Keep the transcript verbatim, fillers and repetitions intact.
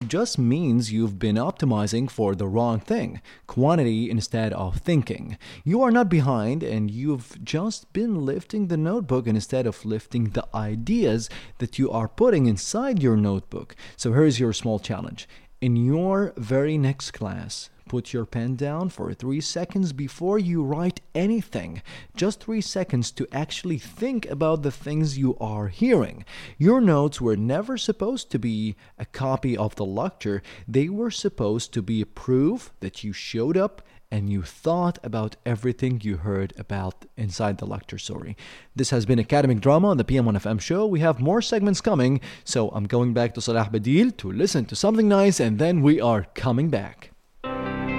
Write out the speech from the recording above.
just means you've been optimizing for the wrong thing, quantity instead of thinking. You are not behind, and you've just been lifting the notebook instead of lifting the ideas that you are putting inside your notebook. So here's your small challenge. In your very next class, put your pen down for three seconds before you write anything. Just three seconds to actually think about the things you are hearing. Your notes were never supposed to be a copy of the lecture. They were supposed to be proof that you showed up and you thought about everything you heard about inside the lecture, sorry. This has been Academic Drama on the P M one F M show. We have more segments coming, so I'm going back to Salah Badil to listen to something nice, and then we are coming back.